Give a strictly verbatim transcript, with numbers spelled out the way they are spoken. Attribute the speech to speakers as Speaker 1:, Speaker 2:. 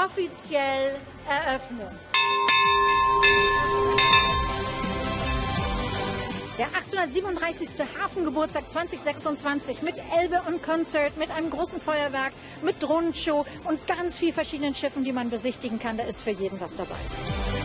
Speaker 1: offiziell eröffnen. Der achthundertsiebenunddreißigste Hafengeburtstag zweitausendsechsundzwanzig mit Elbe und Konzert, mit einem großen Feuerwerk, mit Drohnenshow und ganz vielen verschiedenen Schiffen, die man besichtigen kann. Da ist für jeden was dabei.